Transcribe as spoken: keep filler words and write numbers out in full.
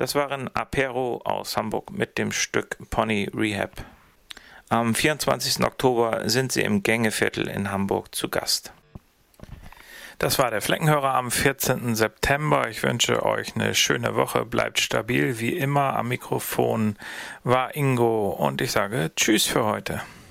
Das waren Apero aus Hamburg mit dem Stück Pony Rehab. Am vierundzwanzigsten Oktober sind sie im Gängeviertel in Hamburg zu Gast. Das war der Fleckenhörer am vierzehnten September. Ich wünsche euch eine schöne Woche. Bleibt stabil. Wie immer am Mikrofon war Ingo und ich sage Tschüss für heute.